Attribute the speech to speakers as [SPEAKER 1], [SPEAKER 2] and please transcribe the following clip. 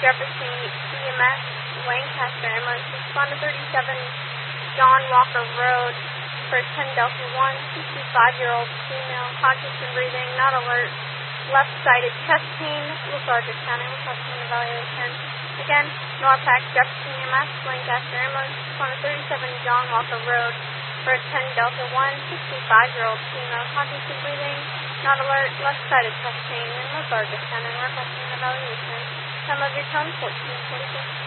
[SPEAKER 1] Jefferson EMS, Lancaster ambulance, respond to 37 John Walker Road for 10 Delta 1, 65-year-old female, conscious and breathing, not alert, left-sided chest pain, lethargic sounding, requesting evaluation. Again, NORPAC Jefferson EMS, Lancaster ambulance, respond to 37 John Walker Road for 10 Delta 1, 65-year-old female, conscious and breathing, not alert, left-sided chest pain, and lethargic sounding, requesting evaluation. Time of your tone, 14:46.